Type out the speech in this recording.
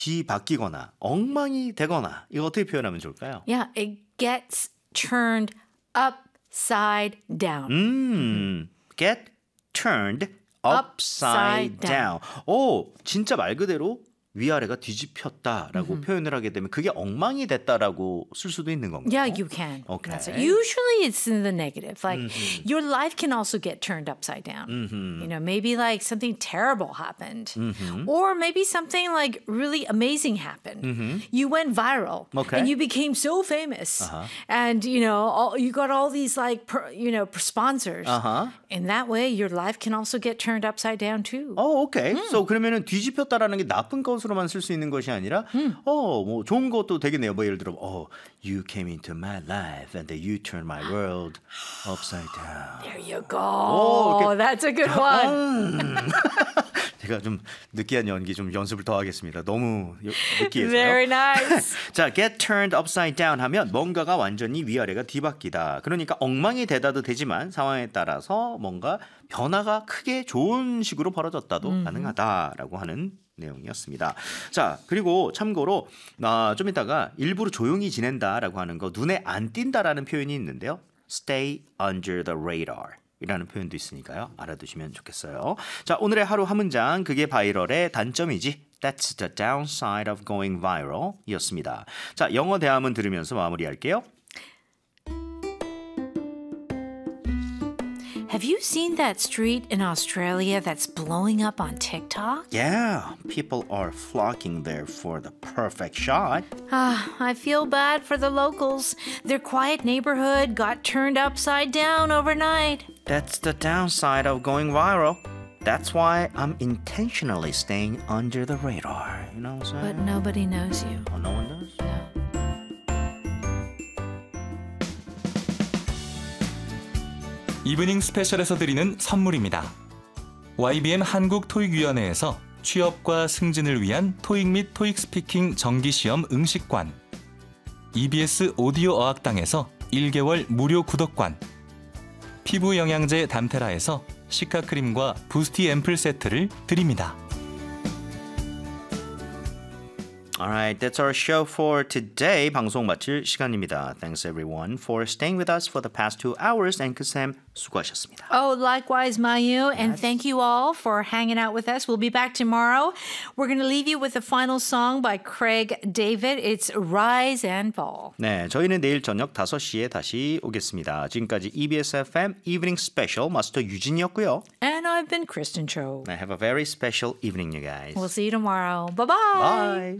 뒤바뀌거나 엉망이 되거나 이거 어떻게 표현하면 좋을까요? Yeah, it gets turned upside down. Get turned upside down. 오, 진짜 말 그대로 위아래가 뒤집혔다라고 표현을 하게 되면 그게 엉망이 됐다라고 쓸 수도 있는 건가요? Yeah, you can. Okay. That's it. Usually it's in the negative. Like your life can also get turned upside down. You know, maybe like something terrible happened. Or maybe something like really amazing happened. You went viral and you became so famous. And, you know, you got all these like, sponsors. In that way, your life can also get turned upside down too. 오케이. So 그러면은 뒤집혔다라는 게 나쁜 것으로만 쓸 수 있는 것이 아니라 뭐 좋은 것도 되겠네요. 뭐 예를 들어 you came into my life and then you turned my world upside down. There you go. That's a good one. 제가 좀 느끼한 연기 좀 연습을 더 하겠습니다. 너무 느끼해서요. Very nice. 자, get turned upside down 하면 뭔가가 완전히 위아래가 뒤바뀌다. 그러니까 엉망이 되다도 되지만 상황에 따라서 뭔가 변화가 크게 좋은 식으로 벌어졌다도 가능하다라고 하는 내용이었습니다. 자, 그리고 참고로 좀 이따가 일부러 조용히 지낸다라고 하는 거 눈에 안 띈다라는 표현이 있는데요. Stay under the radar. 이라는 표현도 있으니까요. 알아두시면 좋겠어요. 자, 오늘의 하루 한 문장 그게 바이럴의 단점이지. That's the downside of going viral 이었습니다. 자, 영어 대화문 들으면서 마무리할게요. Have you seen that street in Australia that's blowing up on TikTok? Yeah, people are flocking there for the perfect shot. I feel bad for the locals. Their quiet neighborhood got turned upside down overnight. That's the downside of going viral. That's why I'm intentionally staying under the radar. You know what I'm saying? But nobody knows you. Oh, no one does? No. 이브닝 스페셜에서 드리는 선물입니다. YBM 한국토익위원회에서 취업과 승진을 위한 토익 및 토익 스피킹 정기시험 응시관, EBS 오디오 어학당에서 1개월 무료 구독관, 피부 영양제 담테라에서 시카크림과 부스티 앰플 세트를 드립니다. Alright, that's our show for today. 방송 마칠 시간입니다. Thanks everyone for staying with us for the past 2 hours. And Sam, 수고하셨습니다. Oh, likewise, Mayu. And thank you all for hanging out with us. We'll be back tomorrow. We're going to leave you with a final song by Craig David. It's Rise and Fall. 네, 저희는 내일 저녁 5시에 다시 오겠습니다. 지금까지 EBS FM Evening Special 마스터 유진이었고요. And I've been Kristen Cho. Have a very special evening, you guys. We'll see you tomorrow. Bye-bye. Bye.